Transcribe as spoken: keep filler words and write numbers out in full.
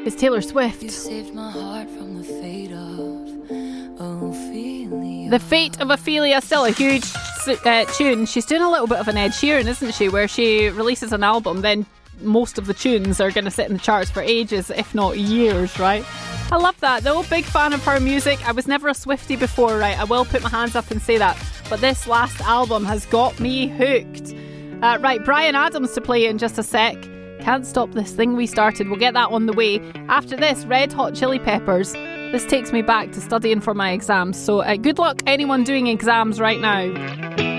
is Taylor Swift. You saved my heart from the fate of Ophelia. The Fate of Ophelia, still a huge uh, tune. She's doing a little bit of an Ed Sheeran, isn't she, where she releases an album, then most of the tunes are going to sit in the charts for ages, if not years, right? I love that, though. Big fan of her music. I was never a Swiftie before, right? I will put my hands up and say that. But this last album has got me hooked. Uh, right, Bryan Adams to play in just a sec. Can't Stop This Thing We Started. We'll get that on the way. After this, Red Hot Chili Peppers. This takes me back to studying for my exams. So uh, good luck anyone doing exams right now.